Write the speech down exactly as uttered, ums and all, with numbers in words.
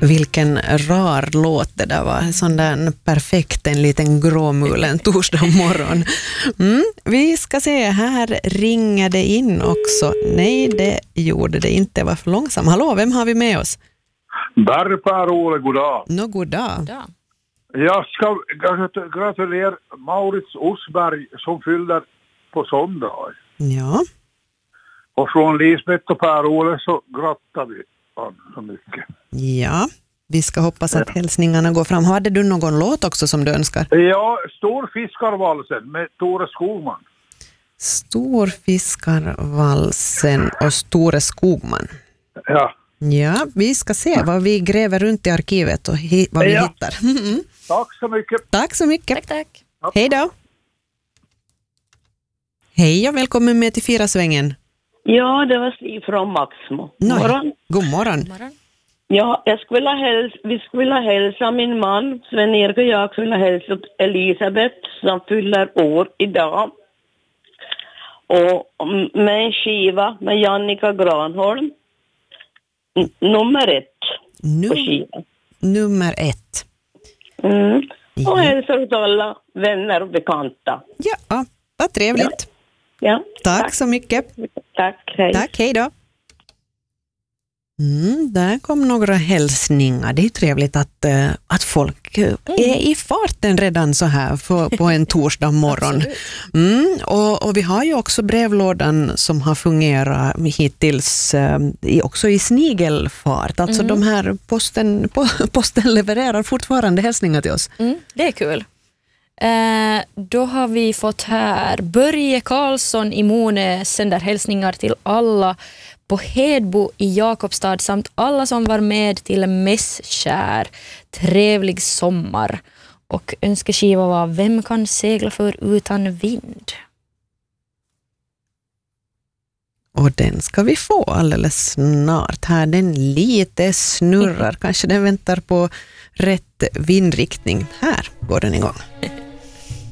Vilken rar låt det där var. Sån där perfekt, en liten gråmulen torsdag morgon. Mm, vi ska se, här ringer det in också. Nej, det gjorde det inte. Det var för långsam. Hallå, vem har vi med oss? Barry Per-Ole, god dag. Nå, god dag. God dag. Jag ska gratulera Maurits Osberg som fyller på söndag. Ja. Och från Lisbeth och Per-Ole så grattar vi han så mycket. Ja, vi ska hoppas att hälsningarna går fram. Hade du någon låt också som du önskar? Ja, Storfiskarvalsen med Tore Skogman. Storfiskarvalsen och Tore Skogman. Ja. Ja, vi ska se vad vi gräver runt i arkivet och hi- vad vi Ja. hittar. Mm. Tack så mycket. Tack så mycket. Tack, tack. Hej då. Hej och välkommen med till Firasvängen. Ja, det var Siv från Maxmo. Nej. Morgon. God morgon. Morgon. Ja, jag skulle vilja hälsa, vi skulle vilja hälsa min man, Sven-Erik och jag skulle vilja hälsa Elisabeth som fyller år idag. Och med en skiva med Jannica Granholm. N- nummer ett på Nu, skivan. nummer ett. Mm. Och Ja. hälsa åt alla vänner och bekanta. Ja, vad trevligt. Ja, Tack så mycket. tack, hej. Tack, hej då. Mm, där kom några hälsningar. Det är trevligt att, uh, att folk uh, är i farten redan så här för, på en torsdag morgon. Mm, och, och vi har ju också brevlådan som har fungerat hittills uh, i, också i snigelfart. Alltså Mm. de här posten, po, posten levererar fortfarande hälsningar till oss. Mm, det är kul. Eh, då har vi fått här Börje Karlsson i Mone sänder hälsningar till alla på Hedbo i Jakobstad samt alla som var med till Mässkär. Trevlig sommar. Och önskeskiva var Vem kan segla för utan vind? Och den ska vi få alldeles snart. Här den lite snurrar. Kanske den väntar på rätt vindriktning. Här går den igång.